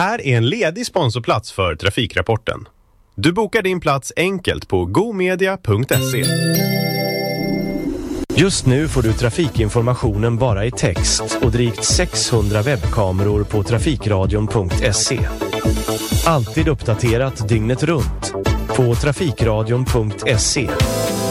här är en ledig sponsorplats för Trafikrapporten. Du bokar din plats enkelt på gomedia.se. Just nu får du trafikinformationen bara i text och drygt 600 webbkameror på trafikradion.se. Alltid uppdaterat dygnet runt på trafikradion.se.